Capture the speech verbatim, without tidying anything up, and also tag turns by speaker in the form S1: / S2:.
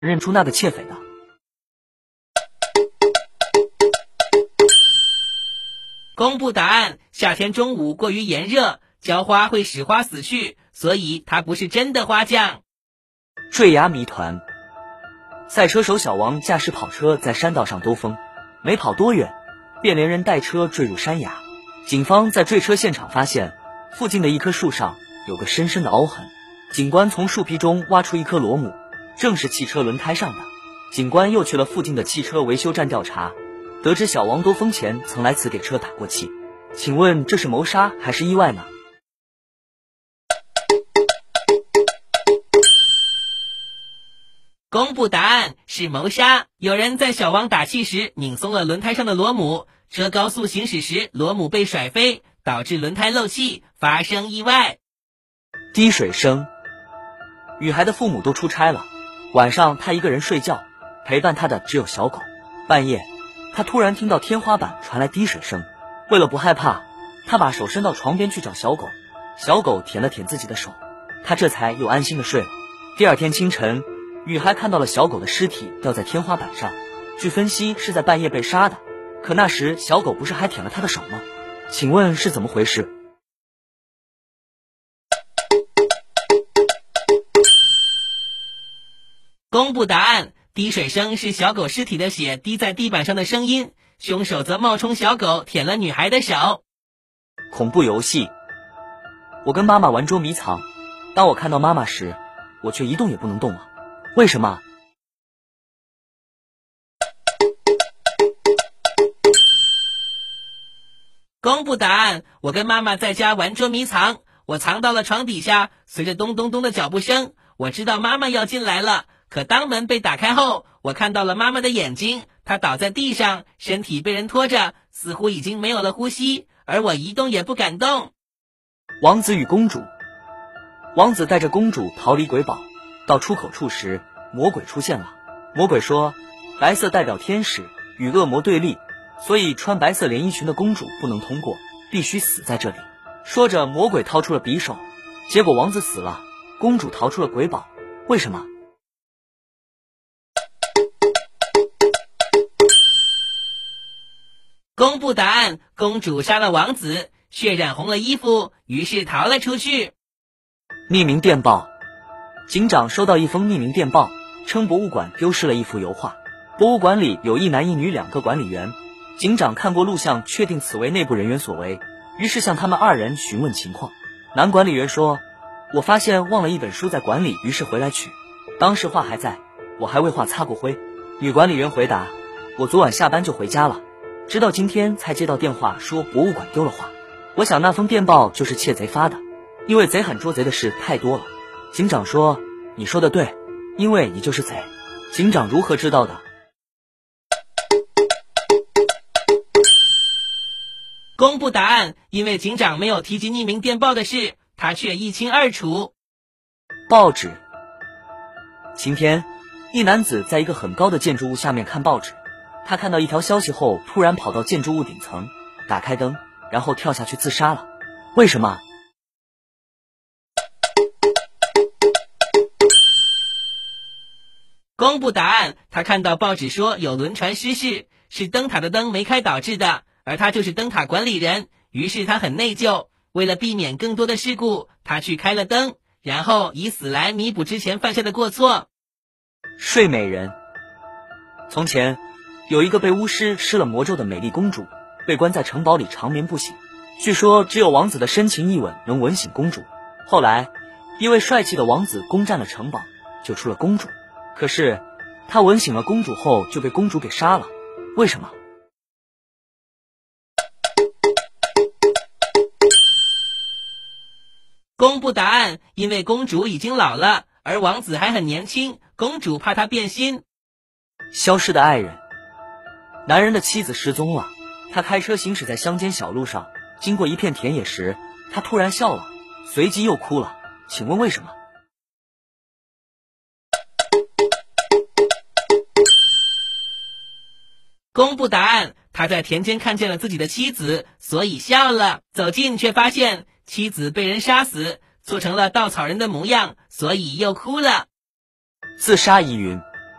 S1: 认出那个窃匪的。
S2: 公布答案：夏天中午过于炎热，浇花会使花死去，所以它不是真的花匠。
S1: 坠崖谜团。赛车手小王驾驶跑车在山道上兜风，没跑多远，便连人带车坠入山崖。警方在坠车现场发现，附近的一棵树上有个深深的凹痕。警官从树皮中挖出一颗螺母，正是汽车轮胎上的。警官又去了附近的汽车维修站调查，得知小王兜风前曾来此给车打过气。请问这是谋杀还是意外呢？
S2: 公布答案是谋杀。有人在小王打气时拧松了轮胎上的螺母，车高速行驶时螺母被甩飞，导致轮胎漏气，发生意外。
S1: 滴水声。雨孩的父母都出差了，晚上他一个人睡觉，陪伴他的只有小狗。半夜他突然听到天花板传来滴水声，为了不害怕，他把手伸到床边去找小狗。小狗舔了舔自己的手，他这才又安心的睡了。第二天清晨，雨孩看到了小狗的尸体掉在天花板上，据分析是在半夜被杀的。可那时小狗不是还舔了他的手吗？请问是怎么回事？
S2: 公布答案：滴水声是小狗尸体的血滴在地板上的声音，凶手则冒充小狗舔了女孩的手。
S1: 恐怖游戏。我跟妈妈玩捉迷藏，当我看到妈妈时，我却一动也不能动了。为什么？
S2: 公布答案：我跟妈妈在家玩捉迷藏，我藏到了床底下，随着咚咚咚的脚步声，我知道妈妈要进来了。可当门被打开后，我看到了妈妈的眼睛，她倒在地上，身体被人拖着，似乎已经没有了呼吸，而我一动也不敢动。
S1: 王子与公主。王子带着公主逃离鬼堡，到出口处时，魔鬼出现了。魔鬼说，白色代表天使，与恶魔对立，所以穿白色连衣裙的公主不能通过，必须死在这里。说着，魔鬼掏出了匕首，结果王子死了，公主逃出了鬼堡。为什么？
S2: 公布答案：公主杀了王子，血染红了衣服，于是逃了出去。
S1: 匿名电报。警长收到一封匿名电报，称博物馆丢失了一幅油画。博物馆里有一男一女两个管理员，警长看过录像，确定此为内部人员所为，于是向他们二人询问情况。男管理员说，我发现忘了一本书在馆里，于是回来取，当时画还在，我还为画擦过灰。女管理员回答，我昨晚下班就回家了，直到今天才接到电话说博物馆丢了画。我想那封电报就是窃贼发的，因为贼喊捉贼的事太多了。警长说，你说的对，因为你就是贼。警长如何知道的？
S2: 公布答案：因为警长没有提及匿名电报的事，他却一清二楚。
S1: 报纸。晴天，一男子在一个很高的建筑物下面看报纸，他看到一条消息后，突然跑到建筑物顶层，打开灯，然后跳下去自杀了。为什么？
S2: 公布答案：他看到报纸说有轮船失事，是灯塔的灯没开导致的，而他就是灯塔管理人，于是他很内疚，为了避免更多的事故，他去开了灯，然后以死来弥补之前犯下的过错。
S1: 睡美人。从前有一个被巫师施了魔咒的美丽公主，被关在城堡里长眠不醒，据说只有王子的深情一吻能吻醒公主。后来一位帅气的王子攻占了城堡，救出了公主，可是他吻醒了公主后就被公主给杀了。为什么？
S2: 公布答案：因为公主已经老了，而王子还很年轻，公主怕他变心。
S1: 消失的爱人。男人的妻子失踪了，他开车行驶在乡间小路上，经过一片田野时，他突然笑了，随即又哭了。请问为什么？
S2: 公布答案：他在田间看见了自己的妻子，所以笑了。走近却发现妻子被人杀死，做成了稻草人的模样，所以又哭了。
S1: 自杀疑云。